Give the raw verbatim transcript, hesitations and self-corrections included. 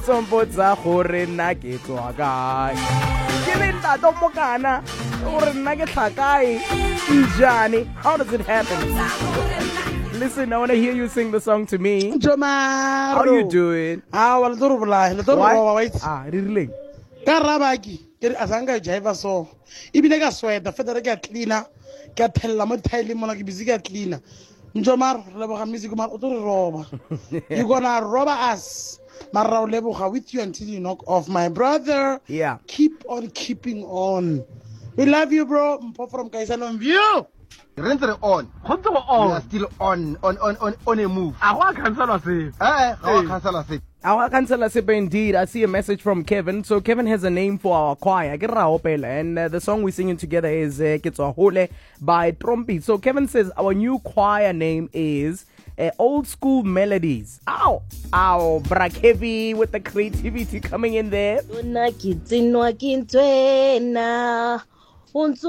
Sompotsa gore nna ke tswa kae. Ke le ntato mokana gore nna ke tla kae. Njani, how does it happen? Listen, I want to hear you sing the song to me. Jomaro. How you doing? Ah, wala toro bola, le toro wa wait. Ah, rileng. Ka rabaki, ke asanga jive so. Ibile ka sweater, feta ka cleaner, ka thella mo tile mo la ke busy ka cleaner. Njomaro, le boga music mo o toro roba. You gonna rob us. Mara leboga with you until you knock off, my brother. Yeah. Keep on keeping on. We love you, bro. Mpo from Kaisalon View. Renter on. Go on. We are still on on on on on a move. A go cancel se. Eh, go cancel se. Our Kansala Sipa, indeed. I see a message from Kevin. So Kevin has a name for our choir, and uh, the song we're singing together is uh, Kitswahole by Trompi. So Kevin says our new choir name is uh, Old School Melodies. Ow! Ow! Brakevi with the creativity coming in there.